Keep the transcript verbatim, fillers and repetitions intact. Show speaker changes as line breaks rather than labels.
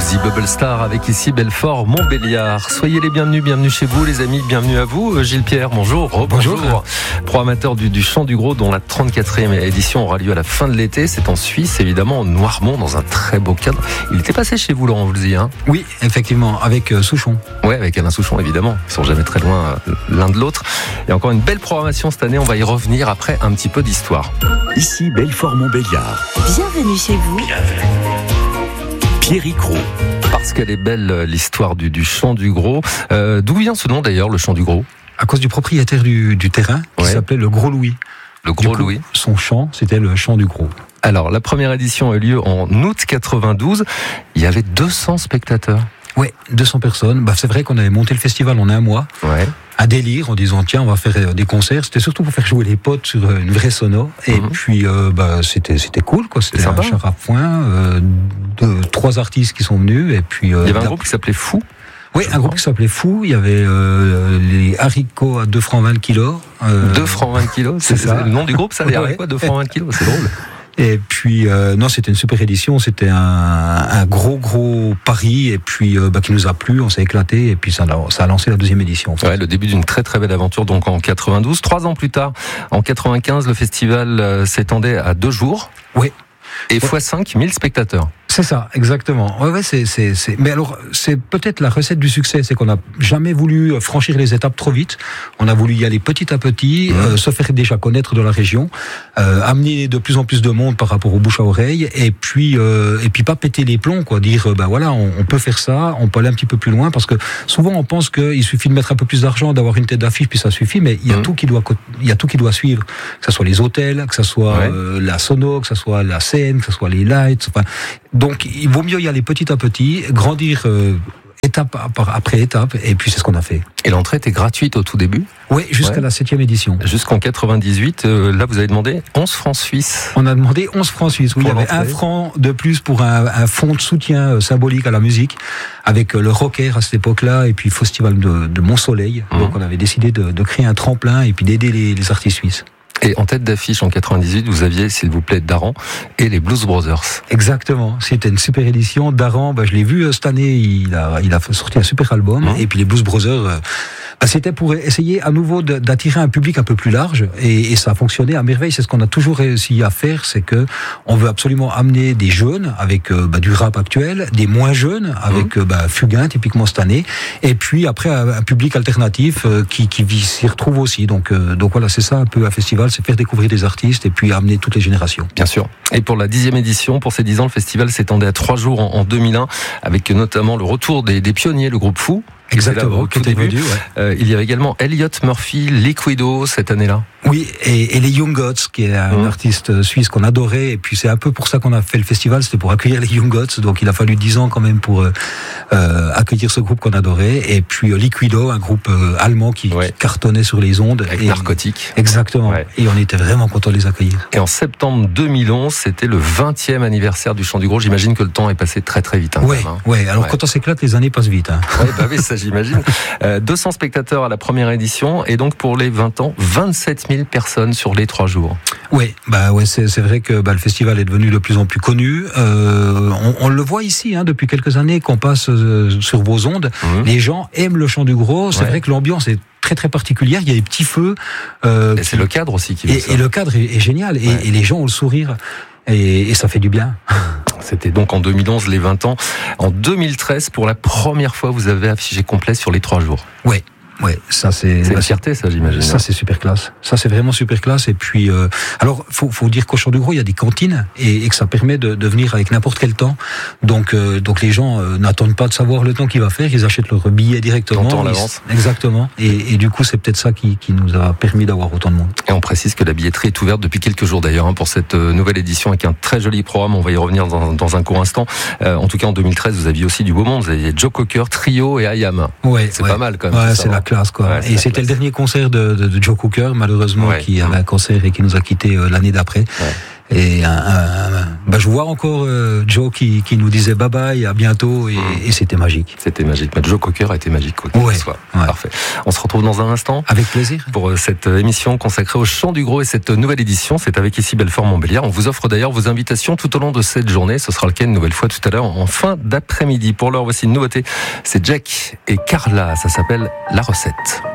The Bubble Star avec ici Belfort Montbéliard. Soyez les bienvenus, bienvenue chez vous les amis, bienvenue à vous. Gilles Pierre, bonjour. Oh, bonjour. bonjour. Pro amateur du, du Chant du Gros, dont la trente-quatrième édition aura lieu à la fin de l'été. C'est en Suisse, évidemment, en Noirmont, dans un très beau cadre. Il était passé chez vous, Laurent Voulzy, hein?
Oui, effectivement, avec euh, Souchon.
Oui, avec Alain Souchon, évidemment. Ils sont jamais très loin euh, l'un de l'autre. Et encore une belle programmation cette année. On va y revenir après un petit peu d'histoire.
Ici Belfort Montbéliard.
Bienvenue chez vous.
Bienvenue. Pierrick Roux.
Parce qu'elle est belle, l'histoire du, du Chant du Gros. Euh, d'où vient ce nom d'ailleurs, le Chant du Gros?
À cause du propriétaire du, du terrain, qui ouais. s'appelait le Gros Louis.
Le Gros
coup,
Louis.
Son chant, c'était le Chant du Gros.
Alors, la première édition a eu lieu en août quatre-vingt-douze. Il y avait deux cents spectateurs.
Oui, deux cents personnes. Bah, c'est vrai qu'on avait monté le festival en un mois.
Ouais.
À délire, en disant tiens, on va faire des concerts. C'était surtout pour faire jouer les potes sur une vraie sono. Et mmh. puis, euh, bah, c'était c'était cool, quoi. C'était un char à point, euh, de, trois artistes qui sont venus. Et puis, euh,
il y avait un groupe qui s'appelait Fou.
Oui, un groupe qui s'appelait Fou. Il y avait euh, les haricots à deux francs vingt kilos.
Euh... deux francs vingt kilos, c'est, c'est ça. Le nom du groupe, ça, les haricots à deux francs vingt kilos, c'est drôle.
Et puis euh, non, c'était une super édition, c'était un, un gros gros pari et puis euh, bah, qui nous a plu, on s'est éclaté et puis ça a, ça a lancé la deuxième édition. En fait.
Ouais, le début d'une très très belle aventure donc en quatre-vingt-douze. Trois ans plus tard, en quatre-vingt-quinze, le festival euh, s'étendait à deux jours.
Oui.
Et fois cinq, mille spectateurs. C'est
ça, exactement. Ouais, ouais, c'est, c'est, c'est. Mais alors, c'est peut-être la recette du succès, c'est qu'on n'a jamais voulu franchir les étapes trop vite. On a voulu y aller petit à petit, mmh. euh, se faire déjà connaître dans la région, euh, amener de plus en plus de monde par rapport aux bouche à oreille, et puis, euh, et puis pas péter les plombs, quoi. Dire, ben voilà, on, on peut faire ça, on peut aller un petit peu plus loin, parce que souvent on pense qu'il suffit de mettre un peu plus d'argent, d'avoir une tête d'affiche, puis ça suffit. Mais il y a mmh. tout qui doit, il y a tout qui doit suivre, que ce soit les hôtels, que ce soit ouais. euh, la sono, que ce soit la scène, que ce soit les lights. Enfin, donc, il vaut mieux y aller petit à petit, grandir euh, étape après étape, et puis c'est ce qu'on a fait.
Et l'entrée était gratuite au tout début?
Oui, jusqu'à ouais. la septième édition.
Jusqu'en quatre-vingt-dix-huit, euh, là vous avez demandé onze francs suisses.
On a demandé onze francs suisses, oui, il y avait un franc de plus pour un, un fonds de soutien symbolique à la musique, avec le Rocker à cette époque-là, et puis le Festival de, de Mont-Soleil. Mmh. Donc on avait décidé de, de créer un tremplin, et puis d'aider les, les artistes suisses.
Et en tête d'affiche en quatre-vingt-dix-huit, vous aviez, s'il vous plaît, Daran et les Blues Brothers.
Exactement. C'était une super édition. Daran, bah, je l'ai vu cette année, il a, il a sorti un super album. Mmh. Et puis les Blues Brothers, euh, bah, c'était pour essayer à nouveau de, d'attirer un public un peu plus large. Et, et ça a fonctionné à merveille. C'est ce qu'on a toujours réussi à faire, c'est que on veut absolument amener des jeunes avec euh, bah, du rap actuel, des moins jeunes avec mmh. euh, bah, Fugain, typiquement cette année. Et puis après, un, un public alternatif euh, qui, qui s'y retrouve aussi. Donc, euh, donc voilà, c'est ça un peu un festival. C'est faire découvrir des artistes et puis amener toutes les générations.
Bien sûr. Et pour la dixième édition, pour ces dix ans, le festival s'étendait à trois jours en, en deux mille un, avec notamment le retour des, des pionniers, le groupe Fou.
Exactement, au tout début. Vendu, ouais.
euh, il y avait également Elliot Murphy, Liquido cette année-là.
Oui, et, et les Young Gods, qui est un mmh. artiste suisse qu'on adorait, et puis c'est un peu pour ça qu'on a fait le festival, c'était pour accueillir les Young Gods, donc il a fallu dix ans quand même pour euh, accueillir ce groupe qu'on adorait, et puis euh, Liquido, un groupe euh, allemand qui, ouais. qui cartonnait sur les ondes.
Avec
et,
Narcotique.
Exactement, ouais. Et on était vraiment contents de les accueillir.
Et en septembre deux mille onze, c'était le vingtième anniversaire du Chant du Gros, j'imagine que le temps est passé très très vite. Hein,
ouais,
hein.
ouais, alors ouais. quand on s'éclate, les années passent vite. Hein.
Ouais, bah oui, ça j'imagine. Euh, deux cents spectateurs à la première édition, et donc pour les vingt ans, vingt-sept mille personnes sur les trois jours.
Oui, bah ouais, c'est, c'est vrai que bah, le festival est devenu de plus en plus connu. Euh, on, on le voit ici hein, depuis quelques années qu'on passe euh, sur vos ondes. Mmh. Les gens aiment le Chant du Gros. C'est ouais. vrai que l'ambiance est très très particulière. Il y a des petits feux. Euh,
et c'est le cadre aussi qui.
Et,
ça.
et le cadre est, est génial. Et, ouais. et les gens ont le sourire. Et, et ça fait du bien.
C'était donc en deux mille onze, les vingt ans. En deux mille treize, pour la première fois, vous avez affiché complet sur les trois jours.
Oui. Ouais, ça c'est.
C'est une fierté, ça, j'imagine.
Ça c'est super classe. Ça c'est vraiment super classe. Et puis, euh, alors, faut, faut dire qu'au Chant du Gros, il y a des cantines et, et que ça permet de, de venir avec n'importe quel temps. Donc, euh, donc les gens euh, n'attendent pas de savoir le temps qu'il va faire. Ils achètent leur billet directement.
Longtemps à l'avance.
Exactement. Et, et du coup, c'est peut-être ça qui, qui nous a permis d'avoir autant de monde.
Et on précise que la billetterie est ouverte depuis quelques jours d'ailleurs hein, pour cette nouvelle édition avec un très joli programme. On va y revenir dans, dans un court instant. Euh, en tout cas, en deux mille treize, vous aviez aussi du beau monde. Vous aviez Joe Cocker, Trio et I A M.
Ouais,
c'est
ouais.
pas mal quand même.
Ouais, c'est la classe quoi. Ouais, et c'était le dernier concert de, de, de Joe Cooker, malheureusement, ouais, qui avait ouais. un cancer et qui nous a quittés euh, l'année d'après. Ouais. Et un, un, bah, je vois encore euh, Joe qui, qui nous disait bye bye, à bientôt, et, mmh. et c'était magique.
C'était magique. Joe Cocker a été magique. Quoi,
ouais,
ouais. Parfait. On se retrouve dans un instant.
Avec plaisir.
Pour cette émission consacrée au Chant du Gros et cette nouvelle édition, c'est avec ici Belfort-Montbéliard. On vous offre d'ailleurs vos invitations tout au long de cette journée. Ce sera le cas une nouvelle fois tout à l'heure en fin d'après-midi. Pour l'heure, voici une nouveauté. C'est Jack et Carla. Ça s'appelle La Recette.